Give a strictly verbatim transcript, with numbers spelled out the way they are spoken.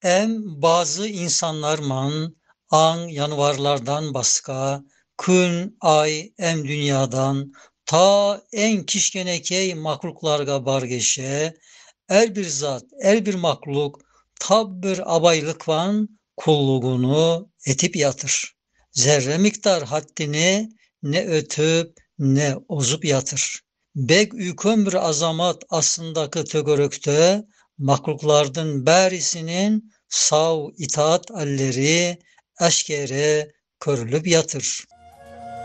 Em bazı insanlarman an yanvarlardan başka, gün, ay, em dünyadan, ta en kişkenekey mahluklarga bargeşe, el bir zat, el bir mahluk, tab bir abaylıkvan kulluğunu etip yatır. Zerre miktar haddini ne ötüp ne ozup yatır. Bek üküm bir azamat aslındaki tögörükte, mahluklardan bärisinin sav itaat alleri eşkere körülüp yatır.